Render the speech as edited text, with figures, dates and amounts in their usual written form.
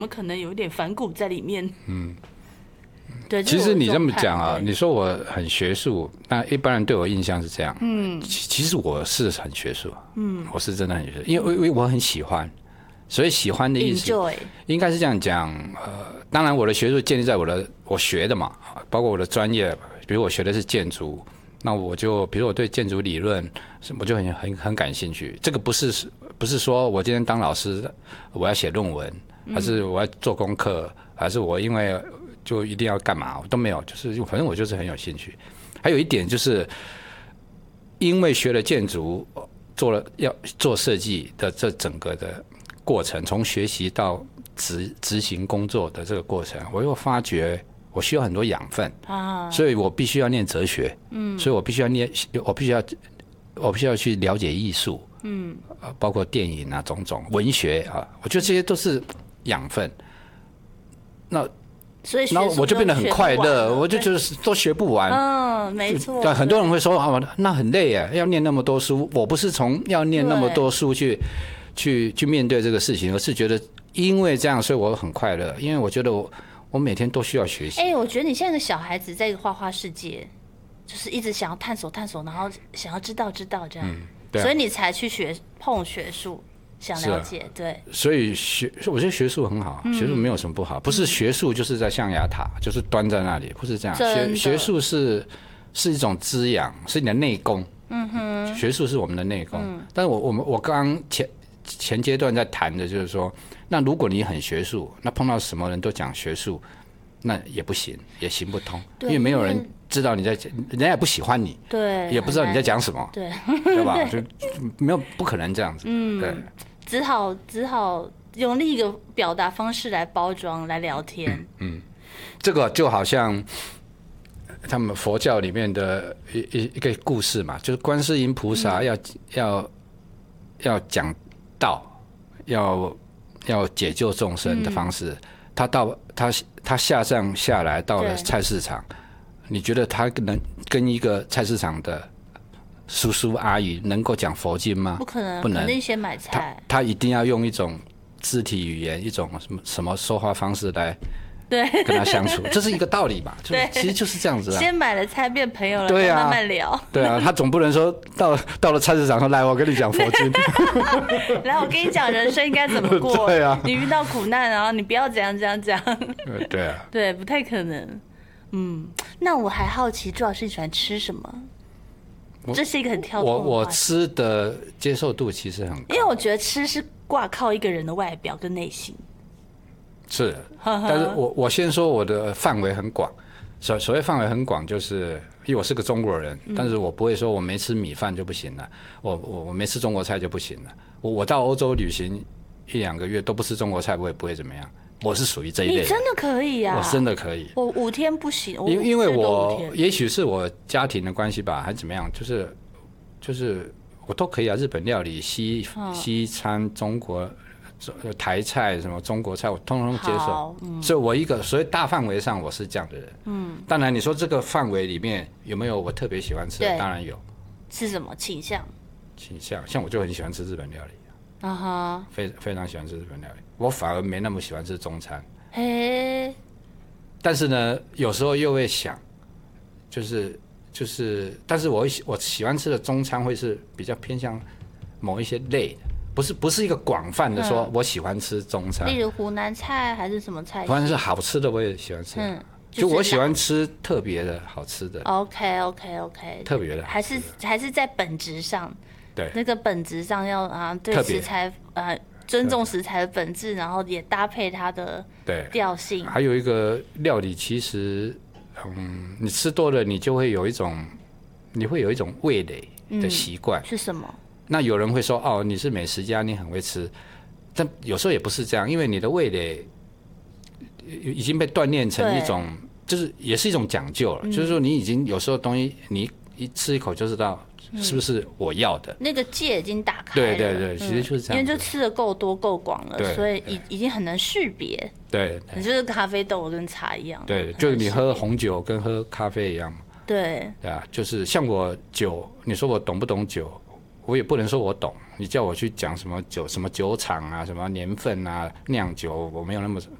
我们可能有一点反骨在里面。对。 其实你这么讲啊，你说我很学术，那一般人对我印象是这样。其实我是很学术。我是真的很学术，因为我很喜欢。所以喜欢的意思应该是这样讲。当然我的学术建立在我学的嘛，包括我的专业，比如我学的是建筑，那我就比如我对建筑理论，我就很感兴趣。这个不是说我今天当老师我要写论文，还是我要做功课，还是我因为就一定要干嘛，我都没有，就是反正我就是很有兴趣。还有一点就是因为学了建筑，要做设计的这整个的过程，从学习到执行工作的这个过程，我又发觉我需要很多养分所以我必须要念哲学。所以我必须要去了解艺术。包括电影啊，种种文学啊，我觉得这些都是养分。 所以然后我就变得很快乐，我就觉得都学不完。 没错。 很多人会说那很累耶，要念那么多书。我不是从要念那么多书去面对这个事情，而是觉得因为这样，所以我很快乐。因为我觉得我每天都需要学习。 我觉得你现在的小孩子在一个画画世界，就是一直想要探索，然后想要知道这样。所以你才去碰学术，想了解。对。所以我觉得学术很好，学术没有什么不好。不是学术就是在象牙塔，就是端在那里，不是这样。学术是一种滋养，是你的内功。学术是我们的内功。但是我刚刚前阶段在谈的就是说，那如果你很学术，那碰到什么人都讲学术，那也不行，也行不通，因为没有人知道你在，人家也不喜欢你， 对， 也不知道你在讲什么，对吧？就不可能这样子。对， 只好用另一个表达方式来包装，来聊天。 这个就好像他们佛教里面的一个故事嘛，就是观世音菩萨要讲道，要解救众生的方式。他下来到了菜市场，你觉得他能跟一个菜市场的叔叔阿姨能够讲佛经吗？ 不可能，肯定先买菜。 他一定要用一种肢体语言，一种什么说话方式来跟他相处，这是一个道理吧？其实就是这样子啊。 先买了菜变朋友了， 对啊， 慢慢聊。 对啊，他总不能说到了菜市场说来，我跟你讲佛经， 来，我跟你讲人生应该怎么过。 对啊， 你遇到苦难，然后你不要怎样。 对啊， 对，不太可能。那我还好奇，朱老师你喜欢吃什么？这是一个很跳脱的话题。 我吃的接受度其实很高， 因为我觉得吃是挂靠一个人的外表跟内心。 是，但是我先说我的范围很广。所谓范围很广，就是因为我是个中国人，但是我不会说我没吃米饭就不行了，我没吃中国菜就不行了。我到欧洲旅行1-2个月都不吃中国菜，我也不会怎么样。我是属于这一类的。 你真的可以啊？ 我真的可以。 我5天不行， 因为也许是我家庭的关系吧，还是怎么样，就是我都可以啊。日本料理、西餐、中国台菜、什么中国菜，我通通接受。所以我一个所谓大范围上我是这样的人。当然你说这个范围里面有没有我特别喜欢吃的？当然有。 是什么倾向？ 像我就很喜欢吃日本料理。非常喜欢吃日本料理。我反而没那么喜欢吃中餐。但是呢，有时候又会想，但是我喜欢吃的中餐会是比较偏向某一些类的。不是一个广泛的说我喜欢吃中餐， 例如湖南菜还是什么菜？ 反正是好吃的我也喜欢吃。就我喜欢吃特别的好吃的。 OK， 特别的， 还是在本质上， 对， 那个本质上要对食材尊重食材的本质，然后也搭配它的调性。 还有一个料理，其实你吃多了，你会有一种味蕾的习惯。 是什么？ 那有人会说你是美食家，你很会吃，但有时候也不是这样，因为你的味蕾已经被锻炼成一种，就是也是一种讲究了。就是说你已经有时候东西你一吃一口就知道是不是我要的， 那个界已经打开了。 对，其实就是这样， 因为就吃的够多够广了，所以已经很能识别。 对， 你就是咖啡豆跟茶一样。 对，就你喝红酒跟喝咖啡一样嘛。 对啊，就是像我酒，你说我懂不懂酒？ 我也不能说我懂。你叫我去讲什么酒厂啊，什么年份啊，酿酒，我没有那么